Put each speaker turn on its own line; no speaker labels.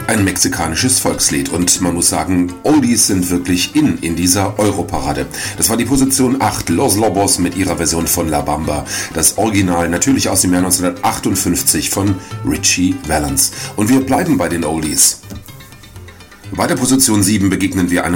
ein mexikanisches Volkslied. Und man muss sagen, Oldies sind wirklich in dieser Europarade. Das war die Position 8, Los Lobos mit ihrer Version von La Bamba. Das Original natürlich aus dem Jahr 1958 von Ritchie Valens. Und wir bleiben bei den Oldies. Bei der Position 7 begegnen wir einem